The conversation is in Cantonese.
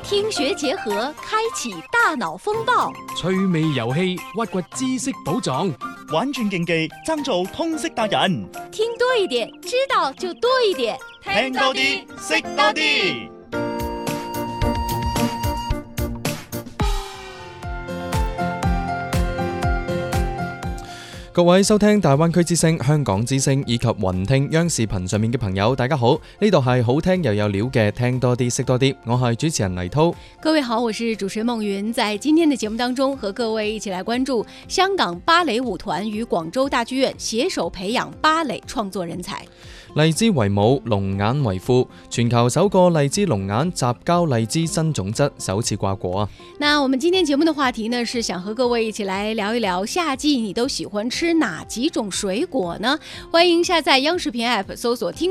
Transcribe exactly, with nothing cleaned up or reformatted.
听学结合，开启大脑风暴； 趣味遊戲，挖掘知識寶藏； 玩轉競技，爭做通識達人。 聽多一點，知道就多一點。 聽多啲，識多啲。 各位收聽大灣區之聲、香港之聲以及雲聽央視頻上面嘅朋友，大家好，呢度係好聽又有料嘅聽多啲識多啲，我係主持人黎濤。 各位好，我是主持人夢雲，在今天的節目當中，和各位一起來關注香港芭蕾舞團與廣州大劇院攜手培養芭蕾創作人才。 荔枝為母，龍眼為父，全球首個荔枝龍眼雜交荔枝新種質首次掛果啊！ 那我們今天節目的話題呢，是想和各位一起來聊一聊夏季你都喜歡吃哪幾種水果呢？歡迎下載央視頻 App 搜索聽